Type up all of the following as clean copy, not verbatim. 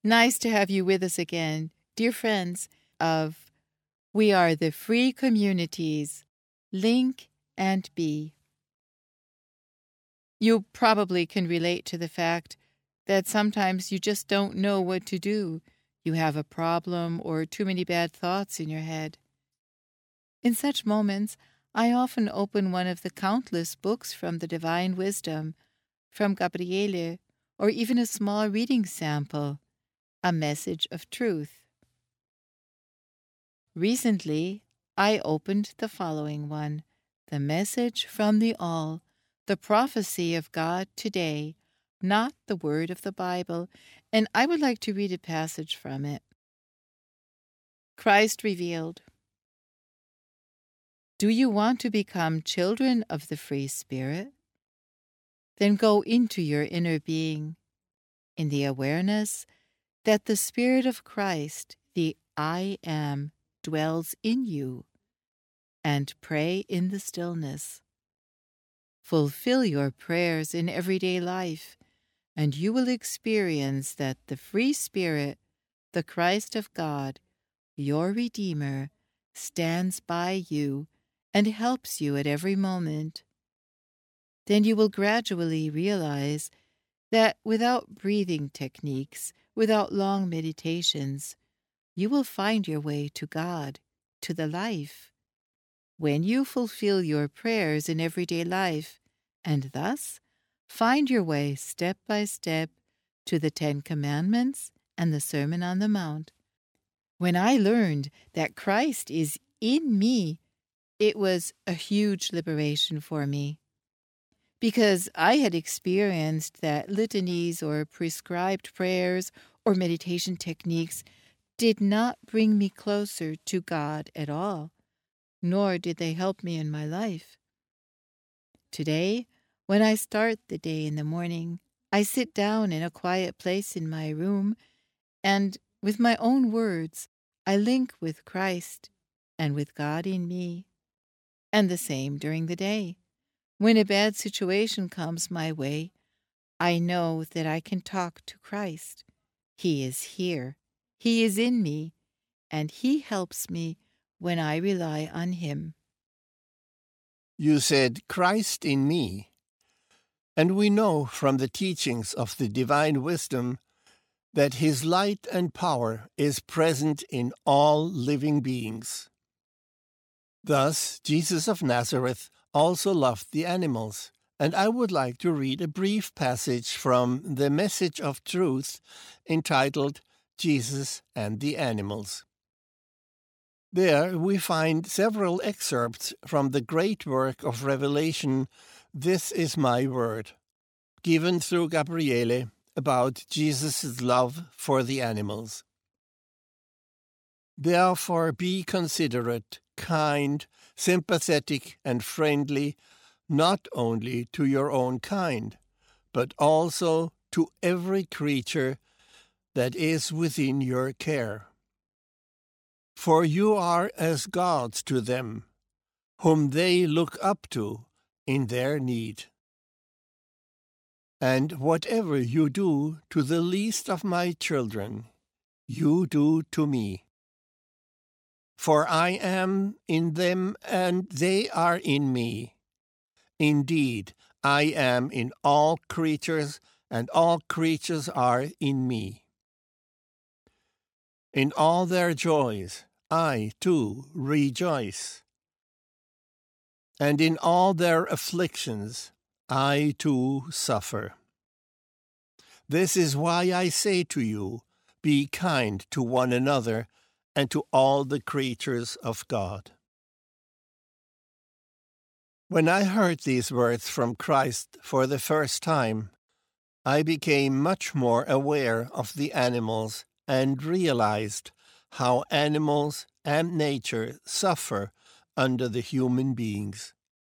Nice to have you with us again, dear friends of We Are the Free Communities, Link and Be. You probably can relate to the fact that sometimes you just don't know what to do. You have a problem or too many bad thoughts in your head. In such moments, I often open one of the countless books from the Divine Wisdom, from Gabriele, or even a small reading sample, A Message of Truth. Recently, I opened the following one, The Message from the All, the Prophecy of God Today, not the Word of the Bible, and I would like to read a passage from it. Christ Revealed. Do you want to become children of the free Spirit? Then go into your inner being, in the awareness that the Spirit of Christ, the I Am, dwells in you, and pray in the stillness. Fulfill your prayers in everyday life, and you will experience that the free Spirit, the Christ of God, your Redeemer, stands by you and helps you at every moment. Then you will gradually realize that without breathing techniques, without long meditations, you will find your way to God, to the life. When you fulfill your prayers in everyday life, and thus find your way step by step to the 10 Commandments and the Sermon on the Mount. When I learned that Christ is in me, it was a huge liberation for me, because I had experienced that litanies or prescribed prayers or meditation techniques did not bring me closer to God at all, nor did they help me in my life. Today, when I start the day in the morning, I sit down in a quiet place in my room, and with my own words, I link with Christ and with God in me. And the same during the day. When a bad situation comes my way, I know that I can talk to Christ. He is here. He is in me, and He helps me when I rely on Him. You said, Christ in me. And we know from the teachings of the Divine Wisdom that His light and power is present in all living beings. Thus, Jesus of Nazareth also loved the animals, and I would like to read a brief passage from The Message of Truth entitled Jesus and the Animals. There we find several excerpts from the great work of revelation, This is My Word, given through Gabriele about Jesus' love for the animals. Therefore be considerate, kind, sympathetic, and friendly, not only to your own kind, but also to every creature that is within your care. For you are as gods to them, whom they look up to in their need. And whatever you do to the least of my children, you do to me. For I am in them, and they are in me. Indeed, I am in all creatures, and all creatures are in me. In all their joys, I, too, rejoice. And in all their afflictions, I, too, suffer. This is why I say to you, be kind to one another and to all the creatures of God. When I heard these words from Christ for the first time, I became much more aware of the animals and realized how animals and nature suffer under the human beings.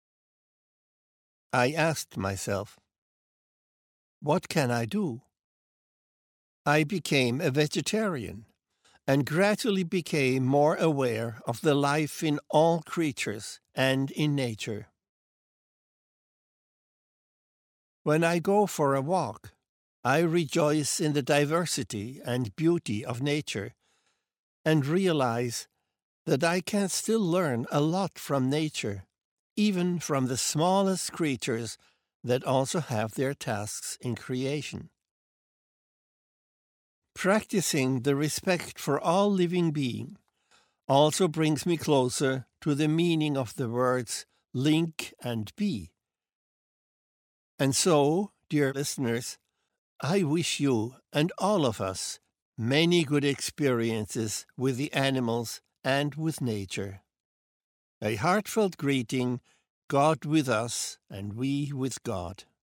I asked myself, what can I do? I became a vegetarian and gradually became more aware of the life in all creatures and in nature. When I go for a walk, I rejoice in the diversity and beauty of nature and realize that I can still learn a lot from nature, even from the smallest creatures that also have their tasks in creation. Practicing the respect for all living beings also brings me closer to the meaning of the words link and be. And so, dear listeners, I wish you and all of us many good experiences with the animals and with nature. A heartfelt greeting, God with us and we with God.